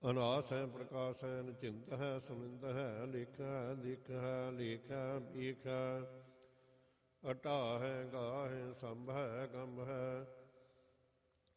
ਅਨਾਸ ਹੈ ਪ੍ਰਕਾਸ਼ ਹੈ ਨਿਚਿੰਤ ਹੈ ਸੁਨਿੰਦ ਹੈ ਲੇਖਾ ਹੈ ਦੇਖ ਹੈ ਲੇਖ ਹੈ ਏਕ ਹੈ ਅਟਾ ਹੈ ਗਾ